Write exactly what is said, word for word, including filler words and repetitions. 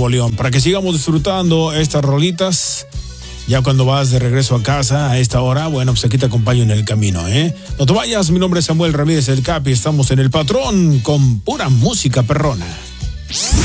Nuevo León. Para que sigamos disfrutando estas rolitas, ya cuando vas de regreso a casa a esta hora, bueno, pues aquí te acompaño en el camino, ¿eh? No te vayas, mi nombre es Samuel Ramírez el Capi, estamos en El Patrón con pura música perrona.